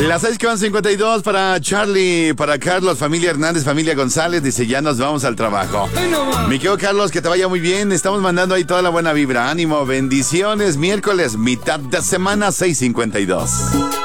Las 6:52 para Charlie, para Carlos, familia Hernández, familia González. Dice, ya nos vamos al trabajo. Mi querido Carlos, que te vaya muy bien. Estamos mandando ahí toda la buena vibra. Ánimo, bendiciones. Miércoles, mitad de semana, 6:52.